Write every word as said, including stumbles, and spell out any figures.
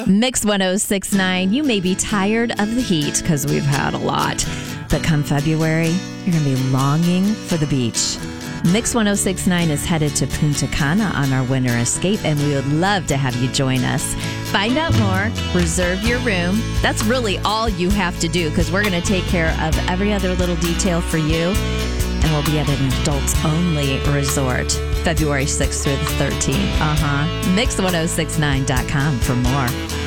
Mix ten sixty-nine, you may be tired of the heat because we've had a lot. But come February, you're going to be longing for the beach. Mix ten sixty-nine is headed to Punta Cana on our winter escape, and we would love to have you join us. Find out more, reserve your room. That's really all you have to do because we're going to take care of every other little detail for you. And we'll be at an adults-only resort, February sixth through the thirteenth. Uh-huh. Mix ten sixty-nine dot com for more.